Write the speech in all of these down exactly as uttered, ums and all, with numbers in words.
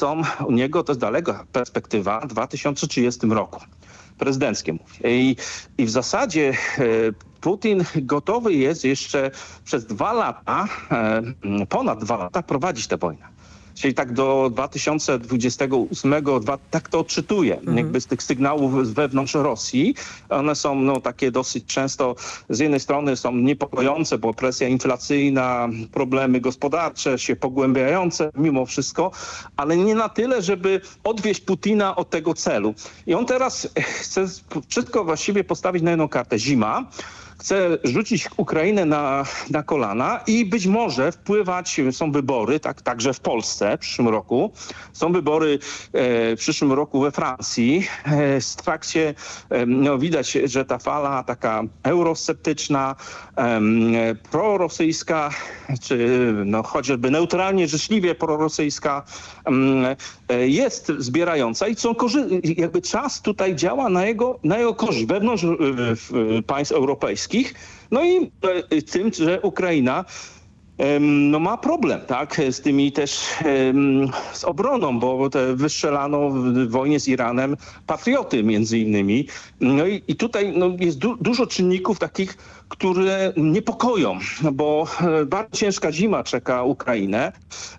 są u niego, to jest daleka perspektywa, w dwa tysiące trzydziestym roku. Prezydenckie mówię. I, I w zasadzie e, Putin gotowy jest jeszcze przez dwa lata, e, ponad dwa lata prowadzić tę wojnę. Czyli tak do dwa tysiące dwudziestego ósmego, dwa, tak to odczytuję. Mhm. Jakby z tych sygnałów z wewnątrz Rosji. One są no, takie dosyć często, z jednej strony są niepokojące, bo presja inflacyjna, problemy gospodarcze się pogłębiające mimo wszystko, ale nie na tyle, żeby odwieść Putina od tego celu. I on teraz chce wszystko właściwie postawić na jedną kartę. Zima. Chce rzucić Ukrainę na, na kolana i być może wpływać, są wybory, tak, także w Polsce w przyszłym roku, są wybory e, w przyszłym roku we Francji. E, w trakcie e, no, widać, że ta fala taka eurosceptyczna, e, prorosyjska, czy no, chociażby neutralnie, życzliwie prorosyjska e, jest zbierająca i co, jakby czas tutaj działa na jego, na jego korzyść wewnątrz e, państw europejskich. No i tym, że Ukraina no, ma problem, tak, z tymi też z obroną, bo te wystrzelano w wojnie z Iranem patrioty między innymi. No i, i tutaj no, jest du- dużo czynników takich, które niepokoją, bo bardzo ciężka zima czeka Ukrainę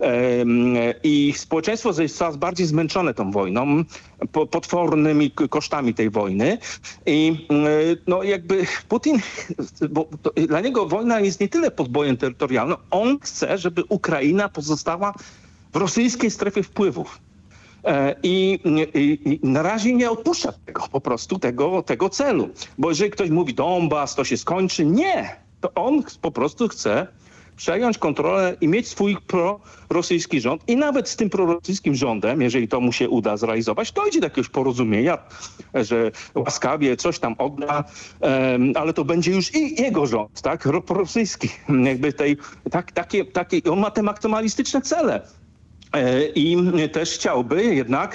i społeczeństwo jest coraz bardziej zmęczone tą wojną, potwornymi kosztami tej wojny. I no jakby Putin, bo to, dla niego wojna jest nie tyle podbojem terytorialnym, on chce, żeby Ukraina pozostała w rosyjskiej strefie wpływów. I, i, I na razie nie odpuszcza tego, po prostu tego, tego celu. Bo jeżeli ktoś mówi Donbas, to się skończy. Nie! To on po prostu chce przejąć kontrolę i mieć swój prorosyjski rząd. I nawet z tym prorosyjskim rządem, jeżeli to mu się uda zrealizować, dojdzie do jakiegoś porozumienia, że łaskawie coś tam odda, um, ale to będzie już i jego rząd, tak? Prorosyjski. Jakby tej, tak, takie, takie, on ma te maksymalistyczne cele. I też chciałby jednak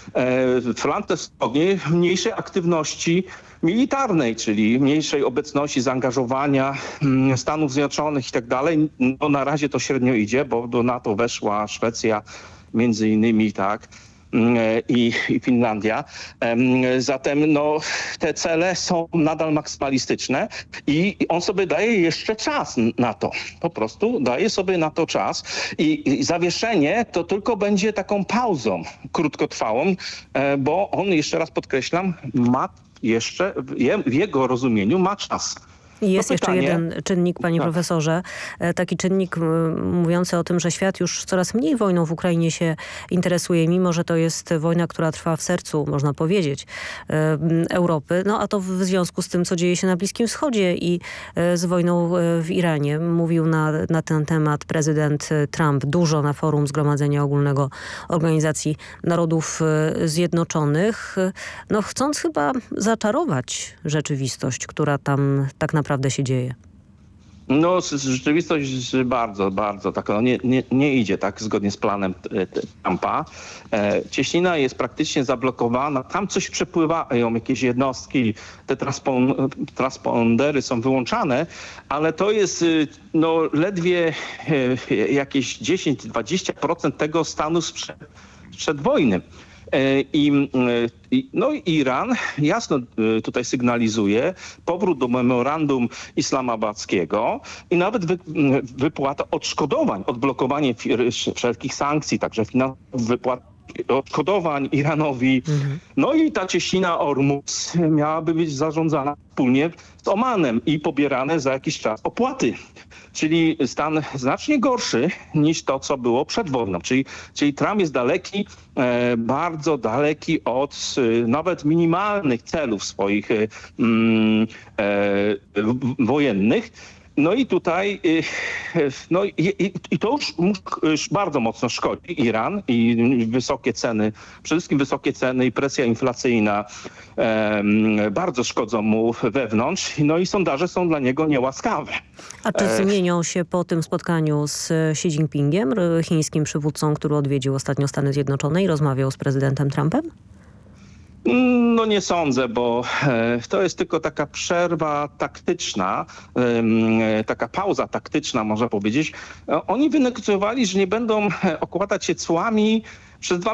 w flance wschodniej mniejszej aktywności militarnej, czyli mniejszej obecności, zaangażowania Stanów Zjednoczonych i tak dalej. No na razie to średnio idzie, bo do NATO weszła Szwecja między innymi, tak. I, i Finlandia. Zatem no, te cele są nadal maksymalistyczne i on sobie daje jeszcze czas na to. Po prostu daje sobie na to czas i, i zawieszenie to tylko będzie taką pauzą krótkotrwałą, bo on, jeszcze raz podkreślam, ma jeszcze, w jego rozumieniu ma czas. I jest to jeszcze pytanie. jeden czynnik, panie tak. profesorze, taki czynnik mówiący o tym, że świat już coraz mniej wojną w Ukrainie się interesuje, mimo że to jest wojna, która trwa w sercu, można powiedzieć, Europy. No a to w związku z tym, co dzieje się na Bliskim Wschodzie i z wojną w Iranie. Mówił na, na ten temat prezydent Trump dużo na forum Zgromadzenia Ogólnego Organizacji Narodów Zjednoczonych, no chcąc chyba zaczarować rzeczywistość, która tam tak naprawdę naprawdę się dzieje? No rzeczywistość bardzo, bardzo tak no, nie, nie, nie idzie tak zgodnie z planem Trumpa. E, cieśnina jest praktycznie zablokowana. Tam coś przepływają, jakieś jednostki, te transpon, transpondery są wyłączane, ale to jest no, ledwie e, jakieś dziesięć do dwudziestu procent tego stanu sprzed, sprzed wojny. I, i, no i Iran jasno tutaj sygnalizuje powrót do memorandum islamabadzkiego i nawet wy, wypłata odszkodowań, odblokowanie wszelkich sankcji, także finansowych wypłat odszkodowań Iranowi. Mhm. No i ta cieśnina Ormus miałaby być zarządzana wspólnie z Omanem i pobierane za jakiś czas opłaty. Czyli stan znacznie gorszy niż to, co było przed wojną. Czyli, czyli Trump jest daleki, e, bardzo daleki od e, nawet minimalnych celów swoich e, e, wojennych. No i tutaj no i, i to już, już bardzo mocno szkodzi Iran i wysokie ceny, przede wszystkim wysokie ceny i presja inflacyjna um, bardzo szkodzą mu wewnątrz. No i sondaże są dla niego niełaskawe. A czy zmienią się po tym spotkaniu z Xi Jinpingiem, chińskim przywódcą, który odwiedził ostatnio Stany Zjednoczone i rozmawiał z prezydentem Trumpem? No nie sądzę, bo to jest tylko taka przerwa taktyczna, taka pauza taktyczna, można powiedzieć. Oni wynegocjowali, że nie będą okładać się cłami przez dwa